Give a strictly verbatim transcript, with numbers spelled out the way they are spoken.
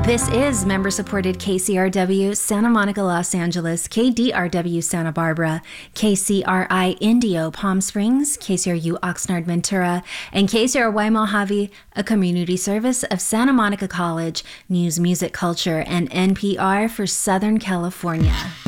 This is member-supported K C R W Santa Monica, Los Angeles, K D R W Santa Barbara, K C R I Indio Palm Springs, K C R U Oxnard Ventura, and K C R Y Mojave, a community service of Santa Monica College, News, Music, Culture, and N P R for Southern California.